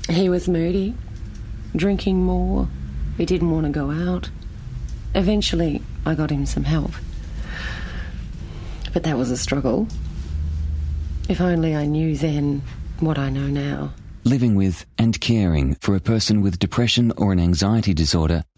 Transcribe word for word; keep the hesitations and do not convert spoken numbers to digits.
He was moody, drinking more. He didn't want to go out. Eventually, I got him some help. But that was a struggle. If only I knew then what I know now. Living with and caring for a person with depression or an anxiety disorder